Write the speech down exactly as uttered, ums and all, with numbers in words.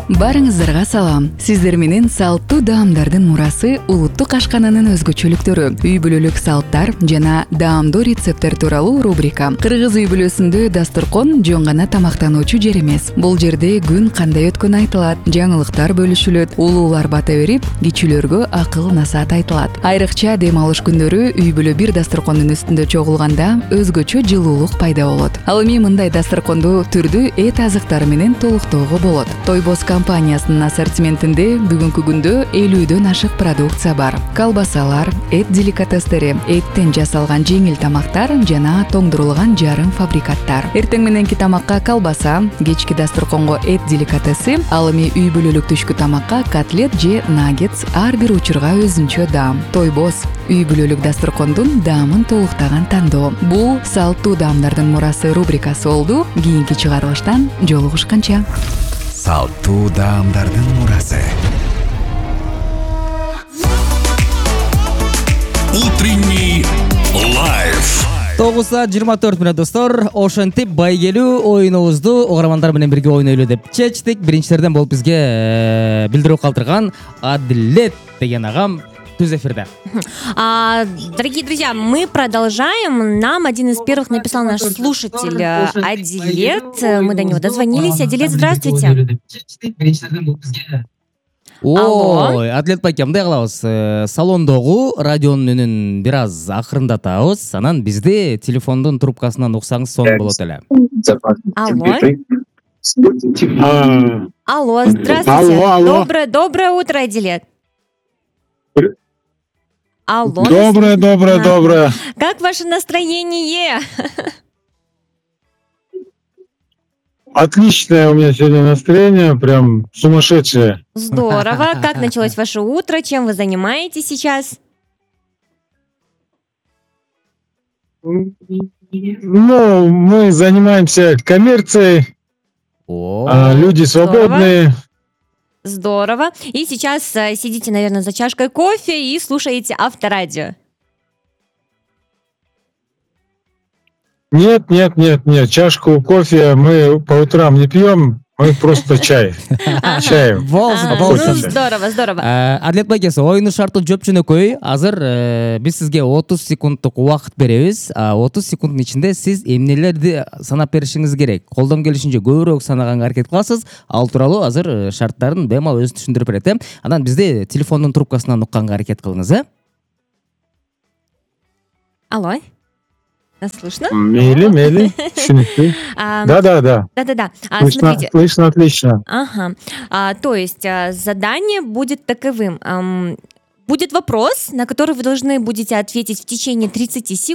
Барыңыздарга салам. Сиздер менен салттуу даамдардын мурасы улуттук ашкананын өзгөчөлүктөрү, үй бүлөлүк салттар жана даамдуу рецепттер тууралуу рубрика. Кыргыз үй бүлөсүндө дастаркон жөн гана тамактануучу жер эмес. Бул жерде күн кандай өткөнү айтылат, жаңылыктар бөлүшүлөт, улуулар бата берип, кичүүлөргө акыл насаат айтылат. Айрыкча дем алыш күндөрү үй бүлө бир дастаркондун үстүндө чогулганда өзгөчө жылуулук пайда болот. Ал эми мындай дастарконду түрдүү эт азыктары менен толуктоого болот. Тойбос компаниясынын ассортиментинде бүгүнкү күндө элүүдөн ашык продукция бар. Колбасалар, эт деликатестери, эттен жасалган жеңил тамактар жана тоңдурулган жарым фабрикаттар. Эртең мененки тамакка колбаса, кечки дастарконго эт деликатеси, ал эми үй бүлөлүк түшкү тамакка котлет же наггетс ар бир учурга өзүнчө даам. Тойбос үй бүлөлүк дастаркондун даамын толуктаган тандоо. Бул салттуу даамдардын мурасы рубрикасы болду. Кийинки чыгарылыштан жолугушканча. Салттуу даамдардын мурасы. Утренний лайф. тогуз саат жыйырма төрт мүнөт достор. Ошентип байгелүү оюнубузду угармандар менен бирге ойнойлу деп чечтик. Биринчилерден болуп бизге билдирүү калтырган Адилет деген агам түз эфирде. А, дорогие друзья, мы продолжаем. Нам один из первых написал наш слушатель Адилет. Мы до него дозвонились. Адилет, здравствуйте. Ой, Адилет байке, мындай кылабыз. Салондогу радионун үнүн бир аз акырындатабыз. Анан бизди телефондун трубкасынан уксаңыз сонун болот эле. Алло. Алло, здравствуйте. Алло, алло. Доброе, доброе утро, Адилет. Алло. Доброе, доброе, А. доброе. Как ваше настроение? Отличное у меня сегодня настроение, прям сумасшедшее. Здорово. Как началось ваше утро? Чем вы занимаетесь сейчас? Ну, мы занимаемся коммерцией, О, а, люди свободные. Здорово. И сейчас э, сидите, наверное, за чашкой кофе и слушаете Авторадио. Нет, нет, нет, нет, чашку кофе мы по утрам не пьем, мы просто чай. Чаем. болсун, А, болсун. ну, здорово, здорово. Э, Адилет байкеси, оюнун шарты жөп жөнөкөй. Азыр э, биз сизге отуз секунддук убакыт беребиз. А отуз секунддун ичинде сиз эмнелерди санап беришиңиз керек. Колдон келишинче көбүрөөк санаганга аракет кыласыз. Ал тууралуу азыр э, шарттарын бемал өзү түшүндүрүп берет. э. Анан бизди телефондун трубкасынан укканга аракет кылыңыз, э? Алло. Нас слышно? Мели, мели, түсінікті. А, Да, да, да. Да-да-да. А, Слышно, смотрите. слышно отлично. Ага. А, то есть а, задание будет таковым. Ам, будет вопрос, на который вы должны будете ответить в течение тридцати секунд.